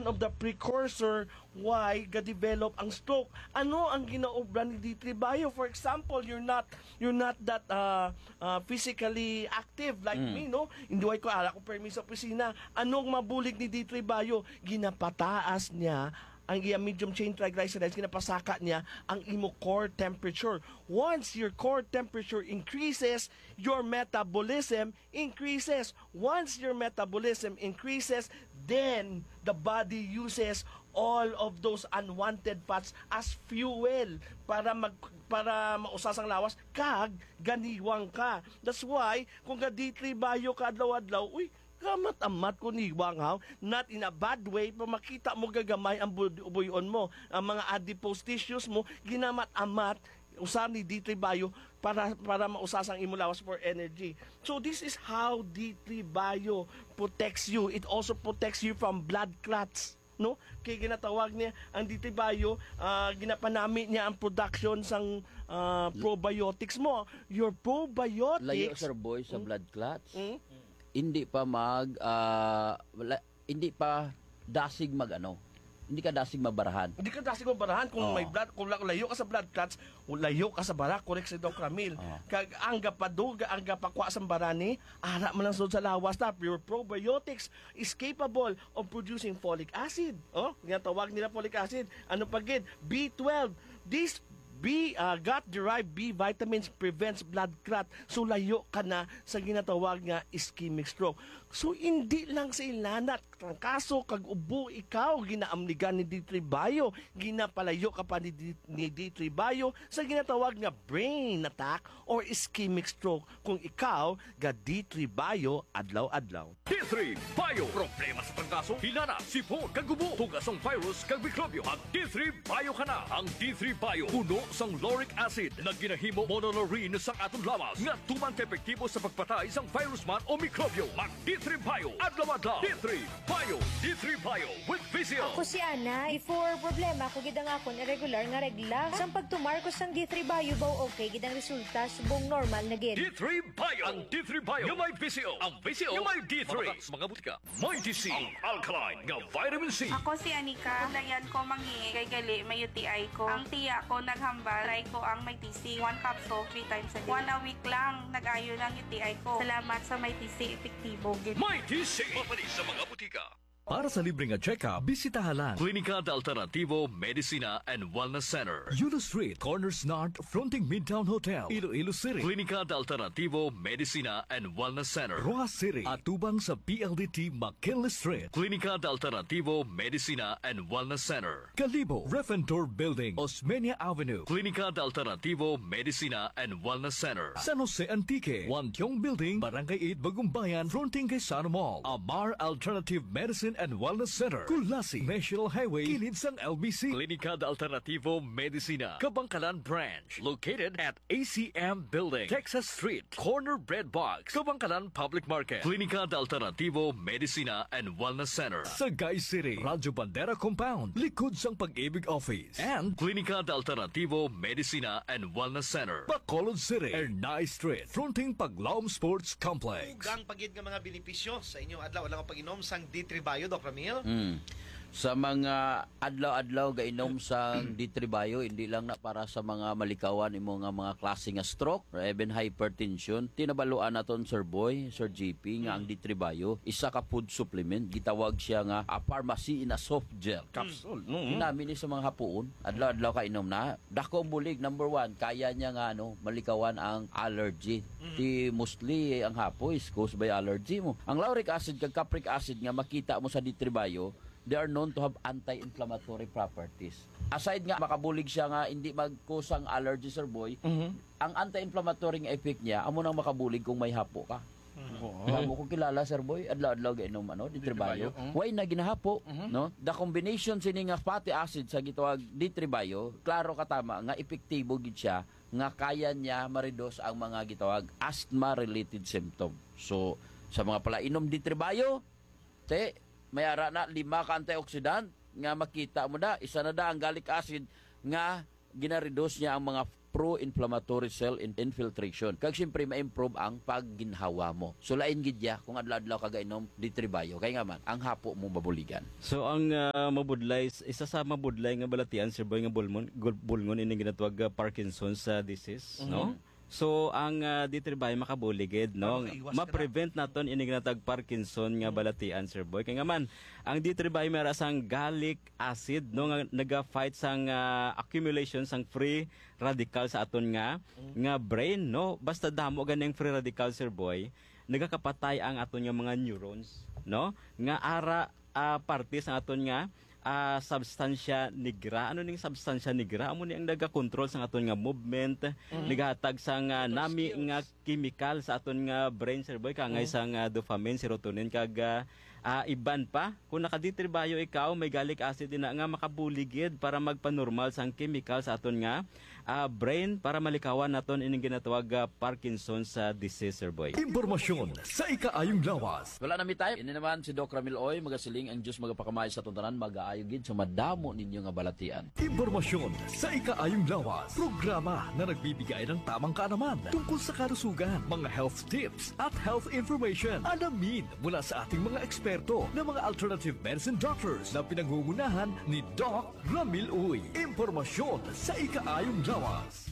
one of the precursor why ga-develop ang stroke. Ano ang ginaobra ni D3 Bio? For example, you're not that physically active like me, no? Hindi ko ala ko permis sa opisina. Anong mabulig ni D3 Bio? Ginapataas niya ang iyang medium chain triglycerides, kinapasaka niya ang imo core temperature. Once your core temperature increases, your metabolism increases. Once your metabolism increases, then the body uses all of those unwanted fats as fuel para mausas ang lawas kag ganiwang ka. That's why kung D3 Bio ka adlaw-adlaw, kamat-amat ko niwang not in a bad way, pa makita mo gagamay ang buyon mo, ang mga adipose tissues mo, ginamat-amat, usar ni D3 Bio para mausasang imulawas for energy. So this is how D3 Bio protects you. It also protects you from blood clots. No? Kaya ginatawag niya ang D3 Bio, ginapanami niya ang production sang probiotics mo. Your probiotics... Layo, Sir Boy, sa blood clots. Hindi pa hindi pa dasig hindi ka dasig mabarahan. Hindi ka dasig mabarahan kung may blood, kung layo ka sa blood clots, layo ka sa bara, correct si Dr. Ramil. Kag angga paduga, angga pakwa sa barani, ara man lang sa lawas na your probiotics is capable of producing folic acid. Ginatawag nila folic acid. Ano pagid? B12. This gut-derived B vitamins prevents blood clot. So, layo ka na sa ginatawag nga ischemic stroke. So, hindi lang sa ilanat. Kaso, kag ubo ikaw, ginaamligan ni D3 Bio, ginapalayo ka pa ni D3 Bio sa ginatawag nga brain attack or ischemic stroke kung ikaw ga D3 Bio adlaw-adlaw. D3 Bio. Problema sa trangkaso, hinana, sipon, kagubo, tugasong virus, kag mikrobyo. Ang D3 Bio ka na. Ang D3 Bio, puno sang lauric acid na ginahimo monolaurin sang atong lawas nga tuman epektibo sa pagpatay sang virus man o mikrobyo. Mag D3 Bio. Adlaw-adlaw. D3 Bio. D3 Bio with Visio. Ako si Ana. Before problema, ako gidang akon irregular nga regla. Sang pagtumar ko sang D3 Bio baw okay, gidang resulta subong normal na gid. D3 Bio. Ang D3 Bio yung may Visio. Ang Visio yung may D3. Mga butika. May DC. Ang alkaline nga vitamin C. Ako si Anika. Dayan ko mangi kay gali may UTI ko. Ang tiya ko naghambal. Try ko ang may TC. 1 capsule 3 times a day. 1 a week lang nag-ayo ng UTI ko. Salamat sa may TC. Epektibo. May DC. Mapalis sa mga butika. Para sa libreng check-up, bisitahan lang Klinika de Alternativo Medicina and Wellness Center. Yulo Street, Corners North, fronting Midtown Hotel, Iloilo City. Klinika de Alternativo Medicina and Wellness Center. Rojas City, atubang sa PLDT McKinley Street. Klinika de Alternativo Medicina and Wellness Center. Kalibo, Refentor Building, Osmeña Avenue. Klinika de Alternativo Medicina and Wellness Center. San Jose Antique, Wantiong Building, Barangay 8, Bagumbayan, fronting kay Sana Mall. Amar Alternative Medicine and Wellness Center. Kulasi, National Highway, kilid sang LBC. Klinika de Alternativo Medicina, Kabangkalan Branch, located at ACM Building, Texas Street, Corner Bread Box, Kabangkalan Public Market. Klinika de Alternativo Medicina and Wellness Center. Sagay City, Radyo Bandera Compound, likod sang Pag-ibig Office. And Klinika de Alternativo Medicina and Wellness Center. Bacolod City, Ernay Street, fronting Paglaom Sports Complex. Ugang pagid nga mga benepisyo sa inyo adlaw-adlaw pag-inom sang D3 Bio, Dr. Ramil. Sa mga adlaw-adlaw gainom sa D3 Bio, hindi lang na para sa mga malikawan imo nga mga klase nga stroke or even hypertension. Tinabaluan naton Sir Boy, Sir GP nga ang D3 Bio isa ka food supplement, gitawag siya nga a pharmacy in a soft gel capsule. Namin ni sa mga hapuon, adlaw-adlaw kainom na. Dako bulig number 1, kaya niya nga malikawan ang allergy. Ti mostly ang hapo is caused by allergy mo. Ang lauric acid kag capric acid nga makita mo sa D3 Bio, they are known to have anti-inflammatory properties. Aside nga makabulig siya nga hindi magkusang allergy, Sir Boy, ang anti-inflammatory nga effect niya amo nang makabulig kung may hapo ka. Mo ko kilala, Sir Boy, adlaw-adlaw gainom D3 Bio. Why na ginahapo, no? The combination sini nga fatty acid sa gitawag D3 Bio, klaro ka tama nga epektibo gid siya nga kaya niya ma-reduce ang mga gitawag asthma-related symptom. So, sa mga palainom D3 Bio, may ara na 5 ka antioxidant nga makita mo da, isa na da ang gallic acid nga gina-reduce niya ang mga pro-inflammatory cell infiltration. Kag siyempre ma-improve ang pagginhawa mo. So lain gidya kung adlaw-adlaw ka gainom D3 Bio kay nga man ang hapo mo mabuligan. So ang mabudlay, isa sa mabudlay nga balatian Sir Boy nga bulngon ini ginatawag Parkinson's disease, no? So ang D3 Bio makabuligid, no? Ma-prevent naton ini ginatawag Parkinson nga balatian Sir Boy. Kay nga man ang D3 Bio meron sang gallic acid, no, nga naga-fight sang accumulation sang free radical sa aton nga brain, no? Basta damo ganing free radical Sir Boy, nagakapatay ang aton nga mga neurons, no? Nga ara parte sa aton nga substansya nigra. Ano ning substansya nigra? Amo ni ang naga-control sa aton nga movement, nagahatag sang nami nga chemical sa aton nga brain Sir Boy, kangay sang dopamine, serotonin kag iban pa. Kung naka-D3 Bio ikaw, may gallic acid din nga makabuligid para magpa-normal sang chemical sa aton nga brain para malikawan naton ining ginatawag Parkinson's disease Sir Boy. Impormasyon sa ikaayong lawas. Wala na mi tayo. Ini naman si Doc Ramil Oy, magasiling ang Diyos magapakamay sa tuntanan, mag-aayo gid sa madamo ninyo nga balatian. Impormasyon sa ikaayong lawas. Programa na nagbibigay ng tamang kaalaman tungkol sa kalusugan, mga health tips at health information. Alamin mula sa ating mga eksperto na mga alternative medicine doctors na pinangungunahan ni Doc Ramil Uy. Impormasyon sa ikaayong lawas.